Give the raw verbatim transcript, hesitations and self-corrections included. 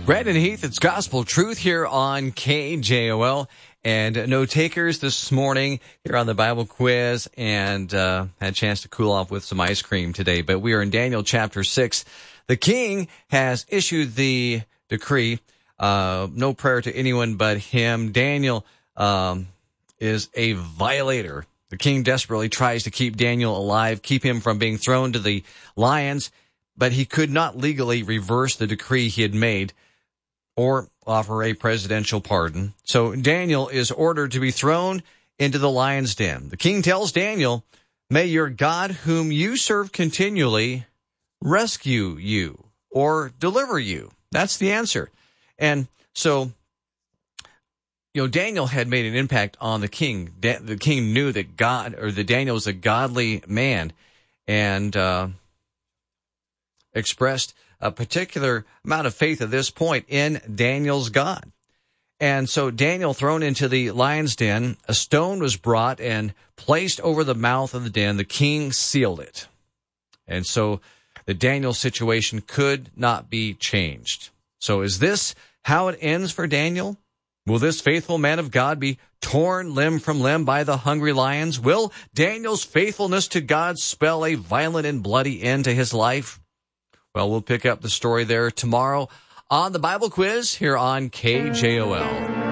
Brandon Heath, it's Gospel Truth here on K J O L. And no takers this morning here on the Bible quiz, and uh, had a chance to cool off with some ice cream today. But we are in Daniel chapter six. The king has issued the decree, uh, no prayer to anyone but him. Daniel um, is a violator. The king desperately tries to keep Daniel alive, keep him from being thrown to the lions, but he could not legally reverse the decree he had made or offer a presidential pardon. So Daniel is ordered to be thrown into the lion's den. The king tells Daniel, "May your God, whom you serve continually, rescue you or deliver you." That's the answer. And so, you know, Daniel had made an impact on the king. Da- the king knew that God, or that Daniel was a godly man, and uh, expressed a particular amount of faith at this point in Daniel's God. And so Daniel thrown into the lion's den, a stone was brought and placed over the mouth of the den. The king sealed it. And so the Daniel situation could not be changed. So is this how it ends for Daniel? Will this faithful man of God be torn limb from limb by the hungry lions? Will Daniel's faithfulness to God spell a violent and bloody end to his life? Well, we'll pick up the story there tomorrow on the Bible quiz here on K J O L.